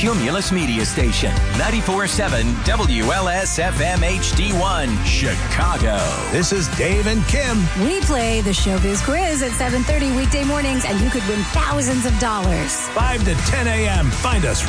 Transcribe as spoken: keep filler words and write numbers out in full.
Cumulus Media Station, ninety-four point seven W L S F M H D one, Chicago. This is Dave and Kim. We play the Showbiz Quiz at seven thirty weekday mornings, and you could win thousands of dollars. five to ten a.m. Find us